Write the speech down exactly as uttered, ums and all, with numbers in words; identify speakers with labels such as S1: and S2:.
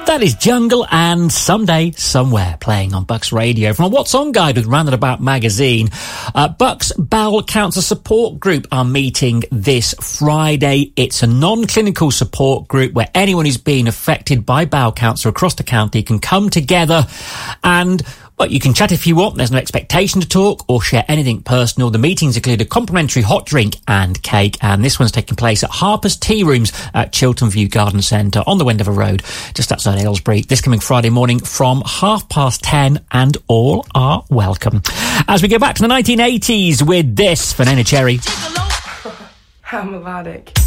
S1: That is Jungle and Someday, Somewhere, playing on Bucks Radio. From a What's On guide with Roundabout magazine, uh, Bucks Bowel Cancer Support Group are meeting this Friday. It's a non-clinical support group where anyone who's been affected by bowel cancer across the county can come together and... Well, you can chat if you want. There's no expectation to talk or share anything personal. The meetings include a complimentary hot drink and cake, and this one's taking place at Harper's Tea Rooms at Chiltern View Garden Centre on the Wendover Road, just outside Aylesbury, this coming Friday morning from half past ten, and all are welcome. As we go back to the nineteen eighties with this for Neneh Cherry.
S2: How melodic.